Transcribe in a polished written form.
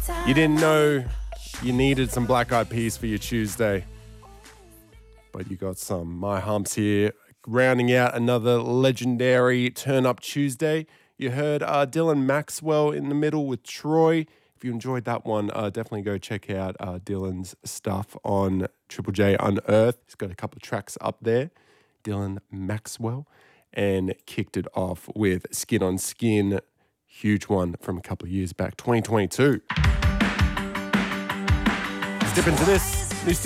You didn't know you needed some Black Eyed Peas for your Tuesday, but you got some. My Humps here, rounding out another legendary Turn Up Tuesday. You heard Dylan Maxwell in the middle with Troy. If you enjoyed that one, definitely go check out Dylan's stuff on Triple J Unearthed. He's got a couple of tracks up there, Dylan Maxwell, and kicked it off with Skin on Skin, huge one from a couple of years back, 2022. Let's dip into this.